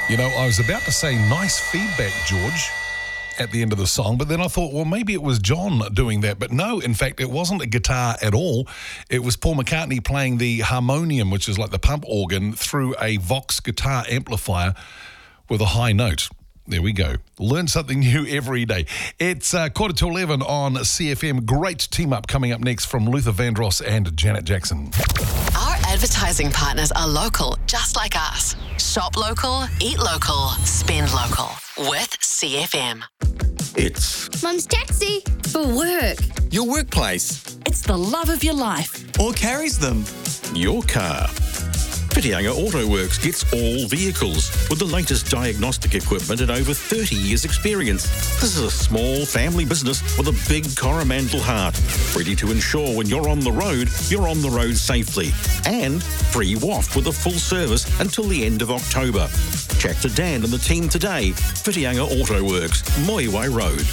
You know, I was about to say nice feedback, George, at the end of the song, but then I thought, well, maybe it was John doing that. But no, in fact, it wasn't a guitar at all. It was Paul McCartney playing the harmonium, which is like the pump organ, through a Vox guitar amplifier with a high note. There we go. Learn something new every day. It's 11:15 on CFM. Great team up coming up next from Luther Vandross and Janet Jackson. Our advertising partners are local, just like us. Shop local, eat local, spend local with CFM. It's Mum's taxi for work. your workplace It's the love of your life. or carries them. your car. Whitianga Auto Works gets all vehicles with the latest diagnostic equipment and over 30 years' experience. This is a small family business with a big Coromandel heart, ready to ensure when you're on the road safely. And free waft with a full service until the end of October. Chat to Dan and the team today. Whitianga Auto Works, Moiwai Road.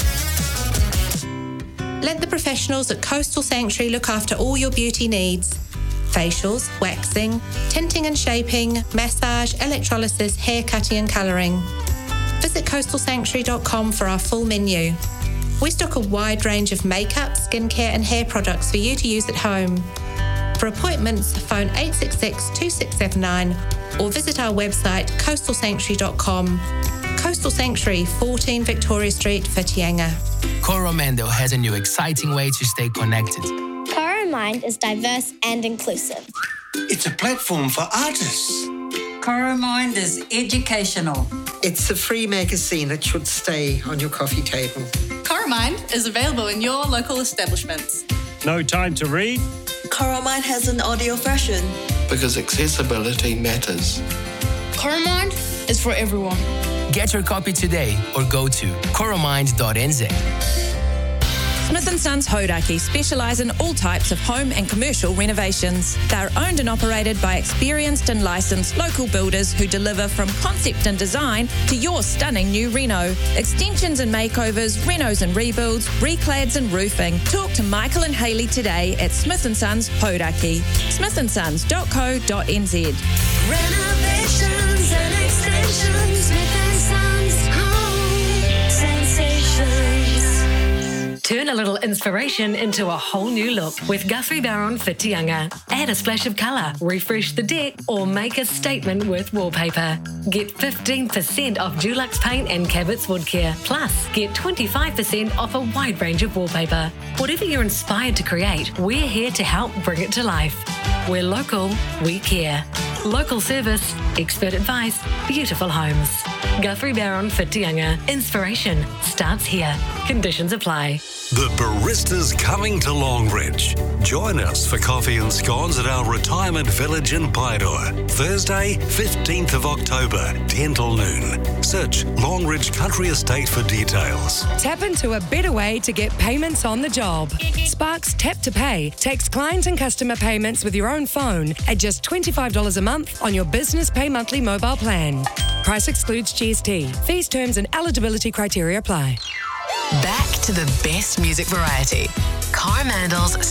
Let the professionals at Coastal Sanctuary look after all your beauty needs. Facials, waxing, tinting and shaping, massage, electrolysis, hair cutting and colouring. Visit coastalsanctuary.com for our full menu. We stock a wide range of makeup, skincare and hair products for you to use at home. For appointments, phone 866 2679 or visit our website coastalsanctuary.com. Coastal Sanctuary, 14 Victoria Street, Whitianga. Coromandel has a new exciting way to stay connected. Coromand is diverse and inclusive. It's a platform for artists. Coromand is educational. It's a free magazine that should stay on your coffee table. Coromand is available in your local establishments. No time to read? Coromand has an audio version. Because accessibility matters. Coromand is for everyone. Get your copy today or go to coromind.nz. Smith & Sons Hodaki specialise in all types of home and commercial renovations. They're owned and operated by experienced and licensed local builders who deliver from concept and design to your stunning new reno. Extensions and makeovers, renos and rebuilds, reclads and roofing. Talk to Michael and Hayley today at Smith & Sons Hodaki. smithandsons.co.nz. Renovations and extensions, Smith & Sons Home Sensations. Turn a little inspiration into a whole new look with Guthrie Barron Whitianga. Add a splash of colour, refresh the deck, or make a statement with wallpaper. Get 15% off Dulux paint and Cabot's wood care. Plus, get 25% off a wide range of wallpaper. Whatever you're inspired to create, we're here to help bring it to life. We're local, we care. Local service, expert advice, beautiful homes. Guthrie Barron Whitianga. Inspiration starts here. Conditions apply. The Barista's coming to Longridge. Join us for coffee and scones at our retirement village in Paeroa. Thursday, 15th of October, 10 till noon. Search Longridge Country Estate for details. Tap into a better way to get payments on the job. Sparks Tap to Pay takes client and customer payments with your own phone at just $25 a month on your Business Pay Monthly mobile plan. Price excludes GST. Fees, terms and eligibility criteria apply. Back to the best music variety. Coromandel's